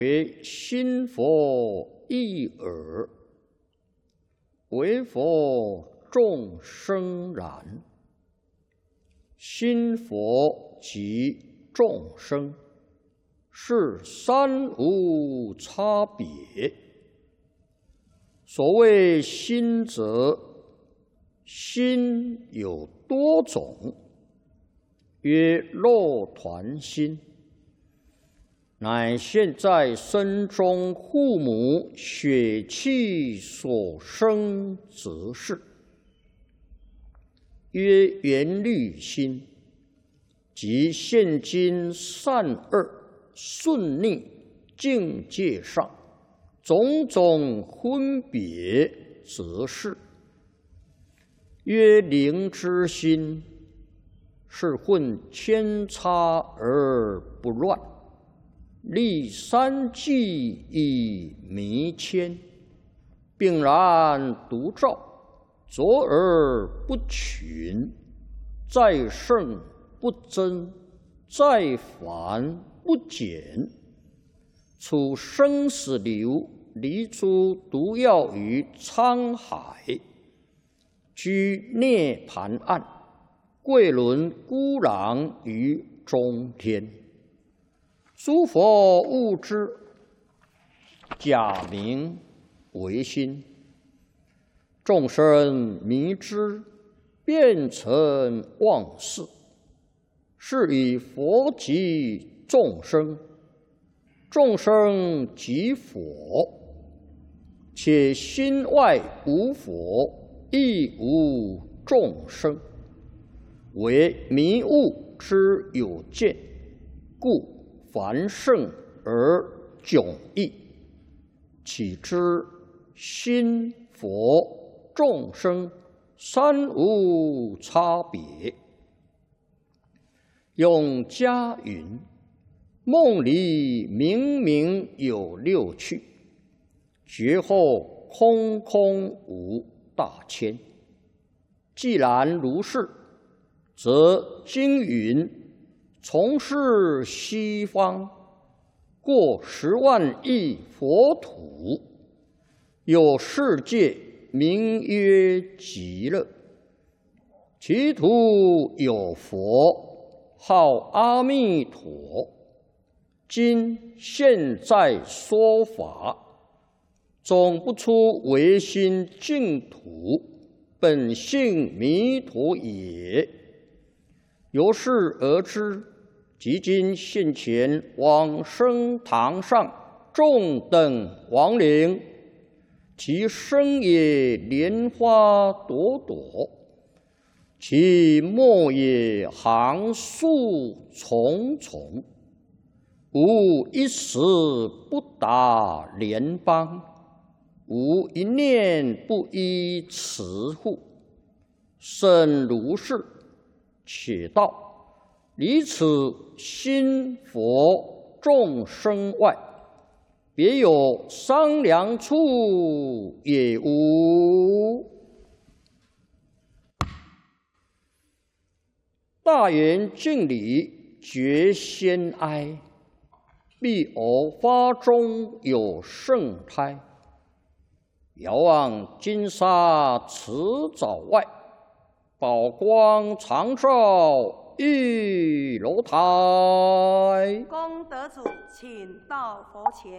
为心佛一耳，为佛众生然。心佛及众生，是三无差别。所谓心者，心有多种，曰肉团心，乃现在身中父母血气所生之事。曰缘虑心，即现今善恶顺逆境界上种种分别之事。曰灵之心，是混千差而不乱，立三际以弥谦，并然独照，卓而不群，在圣不增，在繁不减。处生死流，离诸毒药于沧海，居涅盘岸，贵轮孤狼于中天。诸佛悟之，假名为心；众生迷之，变成妄事。是以佛即众生，众生即佛。且心外无佛，亦无众生，为迷悟之有见，故凡圣而迥异。岂知心佛众生三无差别。永嘉云：梦里明明有六趣，觉后空空无大千。既然如是，则经云：从是西方，过10万亿佛土，有世界名曰极乐，其土有佛，号阿弥陀。今现在说法，总不出唯心净土，本性弥陀也。由是而知，即今现前往生堂上众等亡灵，其身也莲花朵朵，其末也行树重重，无一时不达莲邦，无一念不依持护。甚如是，且道离此心佛众生外，别有商量处也无。大圆净理觉先哀，必偶发中有圣胎。遥望金沙池沼外，宝光常照玉楼台。 功德主，请到佛前。